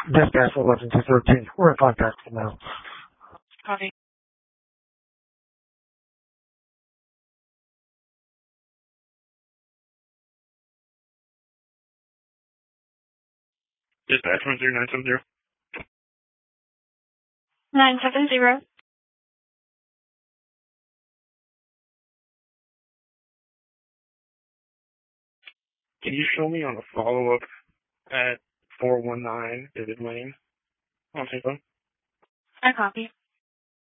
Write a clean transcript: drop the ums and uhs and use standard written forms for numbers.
Dispatch 11 to 13. We're in contact now. Copy. Dispatch 10970. 970. Can you show me on a follow-up at 419 David Lane on St. I copy.